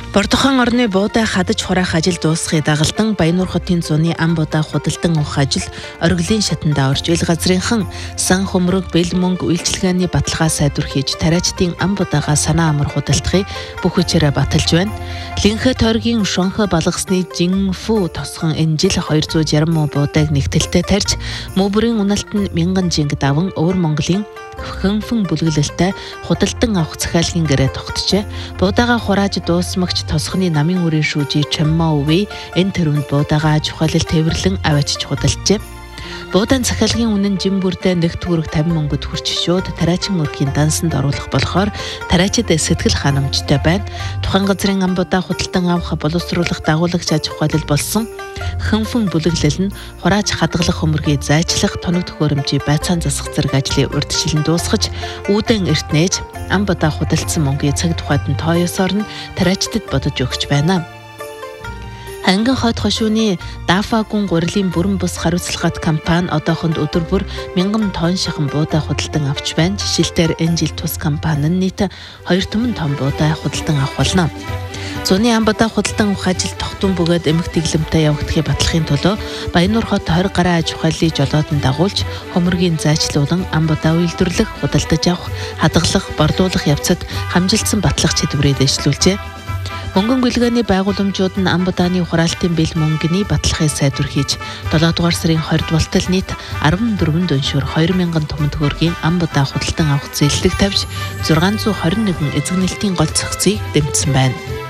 Бордохон орны буудай хадаж хураах ажил дуусхыг дагалдан Баянуур хотын зуны ам буудаа худалдан авах ажил оргилын шатанда орж ил газрынхан сан хөмрөг бэл мөнгө үйлчилгээний баталгаа сайдвар хийж тариачдын ам буудаага санаа амар худалдахыг бүх хүчээрээ баталж байна. Линхэ тойргийн шонхо балгасны жинфу тосхон энэ жил 260 муу буудайг нэгтэлтэй тарьж мөбрийн уналт нь 1000 жинг даван өвөр Монголын хөнфөн бүлгэлэлтэй худалдан авах захиалгын гэрээ тогтжээ. Буудаага хурааж дуусмагч тосхны намын үрийн шүүжий Чаммауви энэ төрөнд буудаага аж ухаалал тээвэрлэн аваачиж худалджээ. Буудаан захиалгын үнэн жим бүрдээ нэг төгрөг 50 мөнгөд хүрч шууд тариачин өрхийн дансанд оруулах болохоор тариачид сэтгэл ханамжтай байна. Тухайн газрын ам буудаа худалдан авах боловсруулах дагуулагч аж ухаалал болсон хөнфөн бүлэглэл нь хурааж хадгалах хөмөргийг зайчлах тоног төхөөрөмжийн байцаан засах зэрэг ажлын урьдчилан дуусгаж үүдэн эрт нээж ам буудаа худалдсан мөнгийг цаг тухайд нь тооёосоор нь тариачдад бодож өгч байна. Ангин хот хошууны Дафагун гурилын бүрэн бус хариуцлагат компани одоохонд өдөр бүр 1000 тонн шахан буудай худалдан авч байна. Жишээлбэл энэ жил тус компани нь нийт 2 тонн буудай худалдан авах болно. Зуны ам буудаа худалдан авах ажил тогтун бөгөөд эмх дэглэмтэй явагдахыг батлахын тулд Баянуур хот 20 гаруй аж ухааллын жолоодон дагуулж хөмөргийн зайчлуулан ам буудаа үйлдвэрлэх, худалдаж авах, хадгалах, борлуулах явцад хамжилсан батлах чадварыг дэвшлүүлжээ. Мөнгөн гүйлгээний байгууламжууд нь ам будааны хураалтын бэл мөнгөний баталгахыг сайдвар хийж 7 дугаар сарын 20-д болтол нийт 14 дүншүүр 2000 том төгрөгийн ам будаа худалдан авах зээллэг тавьж 621 эзэгнэлтийн гол цогцыг дэмжсэн байна.